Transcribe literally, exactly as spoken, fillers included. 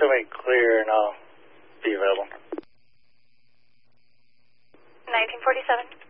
show me clear and I'll be available. nineteen forty-seven.